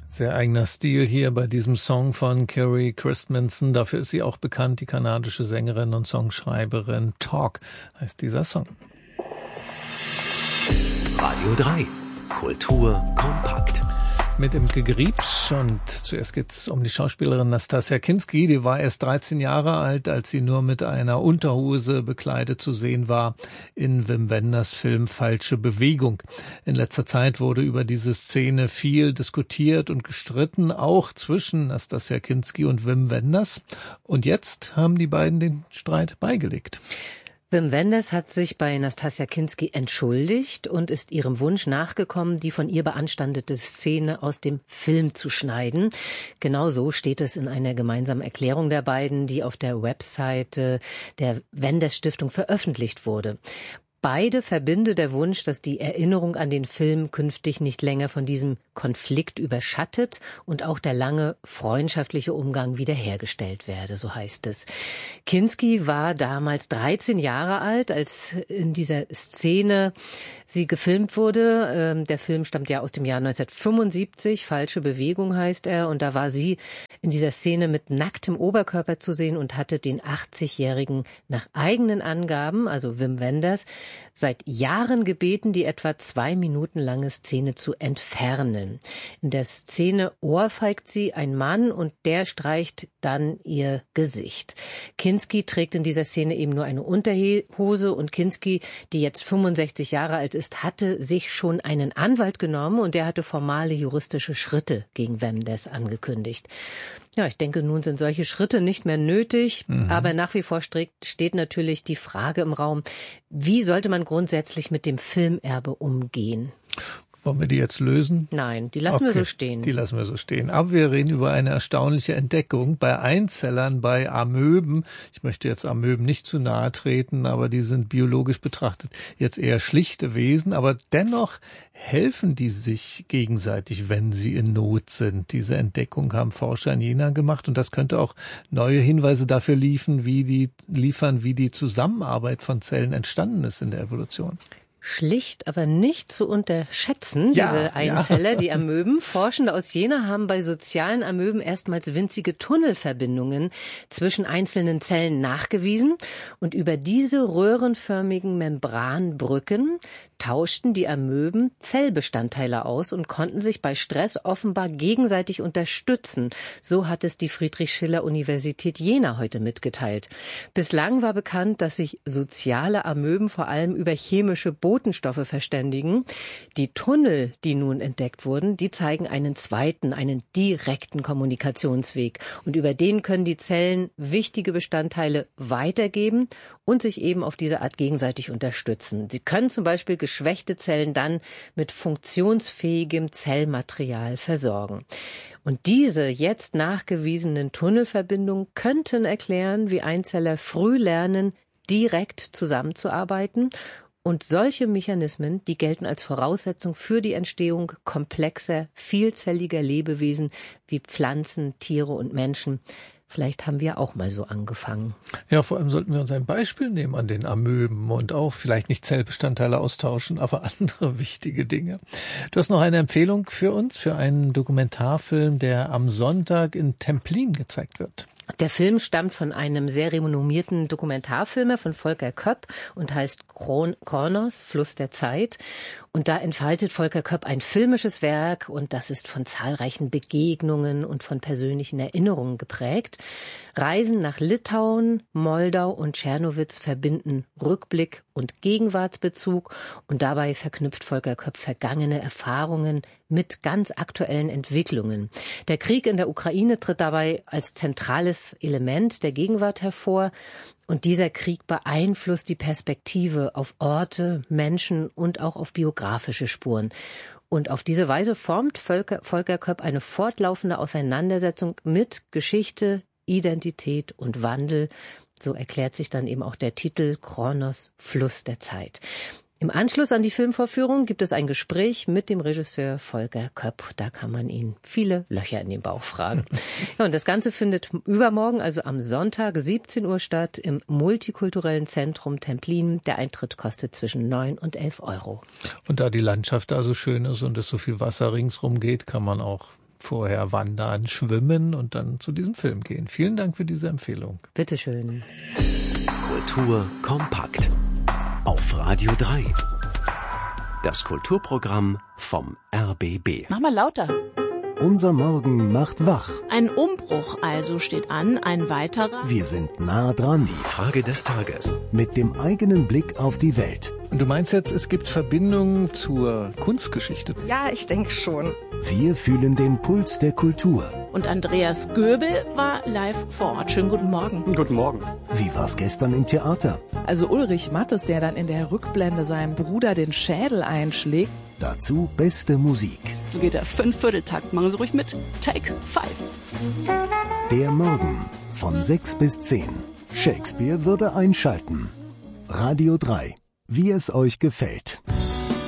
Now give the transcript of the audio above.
Sehr eigener Stil hier bei diesem Song von Kerry Christmanson. Dafür ist sie auch bekannt, die kanadische Sängerin und Songschreiberin. Talk heißt dieser Song. Radio 3. Kultur kompakt. Mit Imke Griebsch, und zuerst geht's um die Schauspielerin Nastassja Kinski. Die war erst 13 Jahre alt, als sie nur mit einer Unterhose bekleidet zu sehen war in Wim Wenders Film Falsche Bewegung. In letzter Zeit wurde über diese Szene viel diskutiert und gestritten, auch zwischen Nastassja Kinski und Wim Wenders. Und jetzt haben die beiden den Streit beigelegt. Wim Wenders hat sich bei Nastassja Kinski entschuldigt und ist ihrem Wunsch nachgekommen, die von ihr beanstandete Szene aus dem Film zu schneiden. Genau so steht es in einer gemeinsamen Erklärung der beiden, die auf der Webseite der Wenders Stiftung veröffentlicht wurde. Beide verbinde der Wunsch, dass die Erinnerung an den Film künftig nicht länger von diesem Konflikt überschattet und auch der lange freundschaftliche Umgang wiederhergestellt werde, so heißt es. Kinski war damals 13 Jahre alt, als in dieser Szene sie gefilmt wurde. Der Film stammt ja aus dem Jahr 1975, Falsche Bewegung heißt er, und da war sie in dieser Szene mit nacktem Oberkörper zu sehen und hatte den 80-Jährigen nach eigenen Angaben, also Wim Wenders, seit Jahren gebeten, die etwa 2 Minuten lange Szene zu entfernen. In der Szene ohrfeigt sie ein Mann und der streicht dann ihr Gesicht. Kinski trägt in dieser Szene eben nur eine Unterhose und Kinski, die jetzt 65 Jahre alt ist, hatte sich schon einen Anwalt genommen und der hatte formale juristische Schritte gegen Wenders angekündigt. Ja, ich denke, nun sind solche Schritte nicht mehr nötig, aber nach wie vor steht natürlich die Frage im Raum, wie sollte man grundsätzlich mit dem Filmerbe umgehen? Wollen wir die jetzt lösen? Nein, die lassen wir so stehen. Die lassen wir so stehen. Aber wir reden über eine erstaunliche Entdeckung bei Einzellern, bei Amöben. Ich möchte jetzt Amöben nicht zu nahe treten, aber die sind biologisch betrachtet jetzt eher schlichte Wesen. Aber dennoch helfen die sich gegenseitig, wenn sie in Not sind. Diese Entdeckung haben Forscher in Jena gemacht und das könnte auch neue Hinweise dafür liefern, wie die Zusammenarbeit von Zellen entstanden ist in der Evolution. Schlicht, aber nicht zu unterschätzen, diese Einzeller, die Amöben. Forschende aus Jena haben bei sozialen Amöben erstmals winzige Tunnelverbindungen zwischen einzelnen Zellen nachgewiesen. Und über diese röhrenförmigen Membranbrücken tauschten die Amöben Zellbestandteile aus und konnten sich bei Stress offenbar gegenseitig unterstützen. So hat es die Friedrich-Schiller-Universität Jena heute mitgeteilt. Bislang war bekannt, dass sich soziale Amöben vor allem über chemische Botenstoffe verständigen. Die Tunnel, die nun entdeckt wurden, die zeigen einen direkten Kommunikationsweg. Und über den können die Zellen wichtige Bestandteile weitergeben und sich eben auf diese Art gegenseitig unterstützen. Sie können zum Beispiel geschwächte Zellen dann mit funktionsfähigem Zellmaterial versorgen. Und diese jetzt nachgewiesenen Tunnelverbindungen könnten erklären, wie Einzeller früh lernen, direkt zusammenzuarbeiten. Und solche Mechanismen, die gelten als Voraussetzung für die Entstehung komplexer, vielzelliger Lebewesen wie Pflanzen, Tiere und Menschen. Vielleicht haben wir auch mal so angefangen. Ja, vor allem sollten wir uns ein Beispiel nehmen an den Amöben und auch vielleicht nicht Zellbestandteile austauschen, aber andere wichtige Dinge. Du hast noch eine Empfehlung für uns, für einen Dokumentarfilm, der am Sonntag in Templin gezeigt wird. Der Film stammt von einem sehr renommierten Dokumentarfilmer von Volker Köpp und heißt Kronos, Fluss der Zeit. Und da entfaltet Volker Köpp ein filmisches Werk und das ist von zahlreichen Begegnungen und von persönlichen Erinnerungen geprägt. Reisen nach Litauen, Moldau und Czernowitz verbinden Rückblick und Gegenwartsbezug und dabei verknüpft Volker Köpp vergangene Erfahrungen mit ganz aktuellen Entwicklungen. Der Krieg in der Ukraine tritt dabei als zentrales Element der Gegenwart hervor. Und dieser Krieg beeinflusst die Perspektive auf Orte, Menschen und auch auf biografische Spuren. Und auf diese Weise formt Volker Köpp eine fortlaufende Auseinandersetzung mit Geschichte, Identität und Wandel. So erklärt sich dann eben auch der Titel Kronos, Fluss der Zeit. Im Anschluss an die Filmvorführung gibt es ein Gespräch mit dem Regisseur Volker Köpp. Da kann man ihn viele Löcher in den Bauch fragen. Ja, und das Ganze findet übermorgen, also am Sonntag, 17 Uhr statt im Multikulturellen Zentrum Templin. Der Eintritt kostet zwischen 9 und 11 Euro. Und da die Landschaft da so schön ist und es so viel Wasser ringsrum geht, kann man auch vorher wandern, schwimmen und dann zu diesem Film gehen. Vielen Dank für diese Empfehlung. Bitteschön. Kultur kompakt. Auf Radio 3. Das Kulturprogramm vom RBB. Mach mal lauter. Unser Morgen macht wach. Ein Umbruch also steht an, ein weiterer. Wir sind nah dran. Die Frage des Tages. Mit dem eigenen Blick auf die Welt. Und du meinst jetzt, es gibt Verbindungen zur Kunstgeschichte? Ja, ich denke schon. Wir fühlen den Puls der Kultur. Und Andreas Göbel war live vor Ort. Schönen guten Morgen. Guten Morgen. Wie war's gestern im Theater? Also Ulrich Mattes, der dann in der Rückblende seinem Bruder den Schädel einschlägt. Dazu beste Musik. So geht der 5/4-Takt. Machen Sie ruhig mit. Take 5. Der Morgen von 6 bis 10. Shakespeare würde einschalten. Radio 3. Wie es euch gefällt.